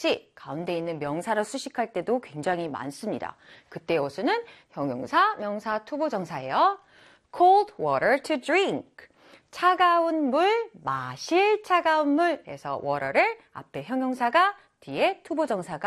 같이 가운데 있는 명사를 수식할 때도 굉장히 많습니다. 그때 어수는 형용사, 명사, 투부정사예요. cold water to drink. 차가운 물, 마실 차가운 물에서 water를 앞에 형용사가 뒤에 투부정사가